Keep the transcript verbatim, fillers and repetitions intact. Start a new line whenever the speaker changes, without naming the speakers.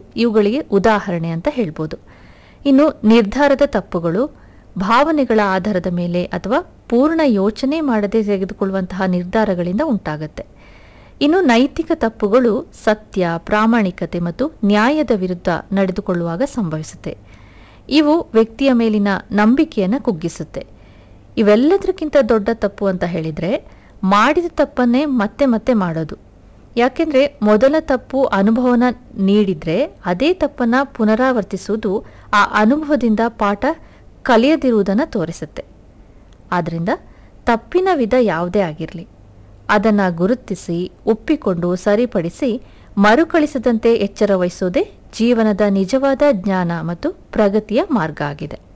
ಇವುಗಳಿಗೆ ಉದಾಹರಣೆ ಅಂತ ಹೇಳ್ಬೋದು. ಇನ್ನು ನಿರ್ಧಾರದ ತಪ್ಪುಗಳು ಭಾವನೆಗಳ ಆಧಾರದ ಮೇಲೆ ಅಥವಾ ಪೂರ್ಣ ಯೋಚನೆ ಮಾಡದೆ ತೆಗೆದುಕೊಳ್ಳುವಂತಹ ನಿರ್ಧಾರಗಳಿಂದ ಉಂಟಾಗುತ್ತೆ. ಇನ್ನು ನೈತಿಕ ತಪ್ಪುಗಳು ಸತ್ಯ, ಪ್ರಾಮಾಣಿಕತೆ ಮತ್ತು ನ್ಯಾಯದ ವಿರುದ್ಧ ನಡೆದುಕೊಳ್ಳುವಾಗ ಸಂಭವಿಸುತ್ತೆ. ಇವು ವ್ಯಕ್ತಿಯ ಮೇಲಿನ ನಂಬಿಕೆಯನ್ನು ಕುಗ್ಗಿಸುತ್ತೆ. ಇವೆಲ್ಲದಕ್ಕಿಂತ ದೊಡ್ಡ ತಪ್ಪು ಅಂತ ಹೇಳಿದರೆ ಮಾಡಿದ ತಪ್ಪನ್ನೇ ಮತ್ತೆ ಮತ್ತೆ ಮಾಡೋದು. ಯಾಕೆಂದರೆ ಮೊದಲ ತಪ್ಪು ಅನುಭವನ ನೀಡಿದರೆ ಅದೇ ತಪ್ಪನ್ನು ಪುನರಾವರ್ತಿಸುವುದು ಆ ಅನುಭವದಿಂದ ಪಾಠ ಕಲಿಯದಿರುವುದನ್ನು ತೋರಿಸುತ್ತೆ. ಆದ್ದರಿಂದ ತಪ್ಪಿನ ವಿಧ ಯಾವುದೇ ಆಗಿರಲಿ, ಅದನ್ನು ಗುರುತಿಸಿ ಒಪ್ಪಿಕೊಂಡು ಸರಿಪಡಿಸಿ ಮರುಕಳಿಸದಂತೆ ಎಚ್ಚರ ವಹಿಸೋದೇ ಜೀವನದ ನಿಜವಾದ ಜ್ಞಾನ ಮತ್ತು ಪ್ರಗತಿಯ ಮಾರ್ಗ ಆಗಿದೆ.